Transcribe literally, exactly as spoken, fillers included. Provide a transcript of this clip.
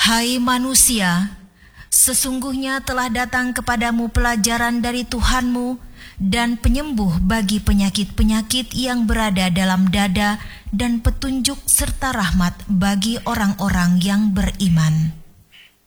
Hai manusia, sesungguhnya telah datang kepadamu pelajaran dari Tuhanmu dan penyembuh bagi penyakit-penyakit yang berada dalam dada dan petunjuk serta rahmat bagi orang-orang yang beriman.